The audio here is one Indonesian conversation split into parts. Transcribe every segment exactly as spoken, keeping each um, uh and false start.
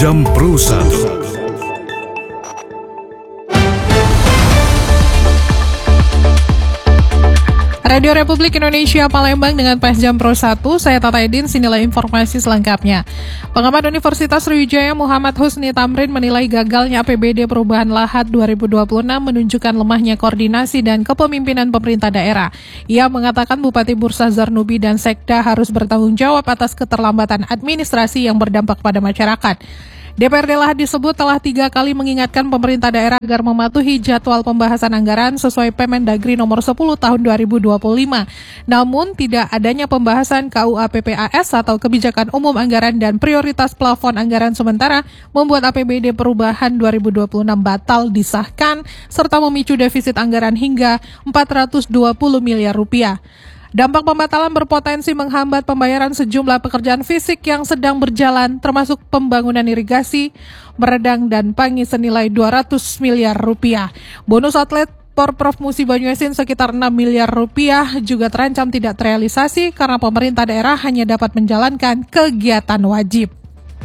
Jam Pro satu. Radio Republik Indonesia Palembang dengan Pas Jam Pro satu, saya Tata Edin, sinilah informasi selengkapnya. Pengamat Universitas Sriwijaya Muhammad Husni Tamrin menilai gagalnya A P B D Perubahan Lahat dua ribu dua puluh enam menunjukkan lemahnya koordinasi dan kepemimpinan pemerintah daerah. Ia mengatakan Bupati Bursa Zarnubi dan Sekda harus bertanggung jawab atas keterlambatan administrasi yang berdampak pada masyarakat. D P R D Lahat disebut telah tiga kali mengingatkan pemerintah daerah agar mematuhi jadwal pembahasan anggaran sesuai Permendagri nomor sepuluh tahun dua ribu dua puluh lima. Namun tidak adanya pembahasan K U A P P A S atau Kebijakan Umum Anggaran dan Prioritas Plafon Anggaran Sementara membuat A P B D Perubahan dua ribu dua puluh enam batal disahkan serta memicu defisit anggaran hingga empat ratus dua puluh miliar rupiah. Dampak pembatalan berpotensi menghambat pembayaran sejumlah pekerjaan fisik yang sedang berjalan, termasuk pembangunan irigasi, meredang, dan pangi senilai dua ratus miliar rupiah. Bonus atlet Porprov Musi Banyuasin sekitar enam miliar rupiah juga terancam tidak terrealisasi karena pemerintah daerah hanya dapat menjalankan kegiatan wajib.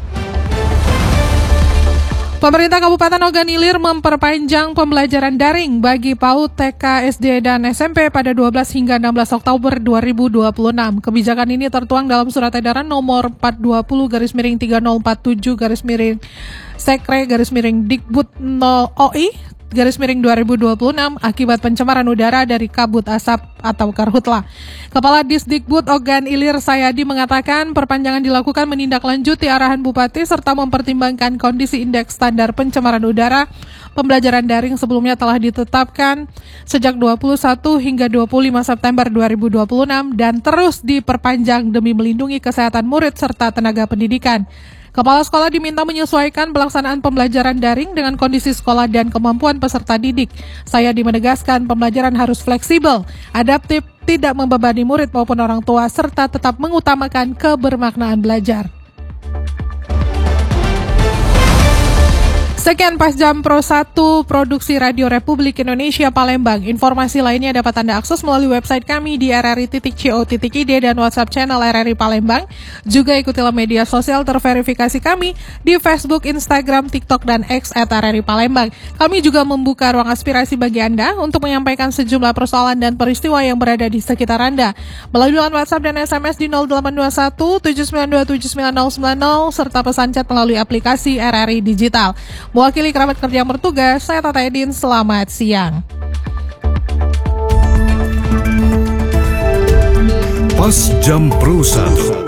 Pemerintah Kabupaten Ogan Ilir memperpanjang pembelajaran daring bagi PAUD, T K, S D, dan S M P pada dua belas hingga enam belas Oktober dua ribu dua puluh enam. Kebijakan ini tertuang dalam Surat Edaran nomor empat ratus dua puluh garis miring tiga nol empat tujuh garis miring Sekre garis miring Dikbud nol O I garis miring dua ribu dua puluh enam akibat pencemaran udara dari kabut asap atau karhutla. Kepala Disdikbud Ogan Ilir Sayadi mengatakan perpanjangan dilakukan menindaklanjuti arahan Bupati serta mempertimbangkan kondisi indeks standar pencemaran udara. Pembelajaran daring sebelumnya telah ditetapkan sejak dua puluh satu hingga dua puluh lima September dua ribu dua puluh enam dan terus diperpanjang demi melindungi kesehatan murid serta tenaga pendidikan. Kepala sekolah diminta menyesuaikan pelaksanaan pembelajaran daring dengan kondisi sekolah dan kemampuan peserta didik. Sayadi menegaskan pembelajaran harus fleksibel, adaptif, tidak membebani murid maupun orang tua, serta tetap mengutamakan kebermaknaan belajar. Sekian Pas Jam Pro satu, produksi Radio Republik Indonesia Palembang. Informasi lainnya dapat Anda akses melalui website kami di r r i titik co titik i d dan WhatsApp channel R R I Palembang. Juga ikutilah media sosial terverifikasi kami di Facebook, Instagram, TikTok, dan X at R R I Palembang. Kami juga membuka ruang aspirasi bagi Anda untuk menyampaikan sejumlah persoalan dan peristiwa yang berada di sekitar Anda. Melalui WhatsApp dan S M S di nol delapan dua satu tujuh sembilan dua tujuh sembilan nol sembilan nol serta pesan chat melalui aplikasi R R I Digital. Mewakili kerabat kerja yang bertugas, saya Tata Edin, selamat siang. Pas Jam Pro satu.